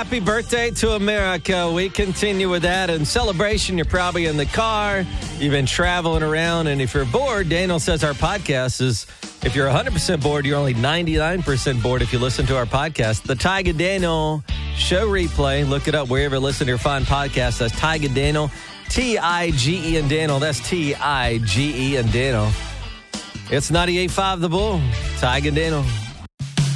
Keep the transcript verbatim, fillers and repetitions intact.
Happy birthday to America. We continue with that. In celebration, you're probably in the car. You've been traveling around. And if you're bored, Daniel says our podcast is, if you're one hundred percent bored, you're only ninety-nine percent bored if you listen to our podcast. The Tige and Daniel show replay. Look it up wherever you listen to your fine podcast. That's Tige and Daniel. T I G E and Daniel. That's T I G E and Daniel. It's ninety-eight point five The Bull. Tige and Daniel.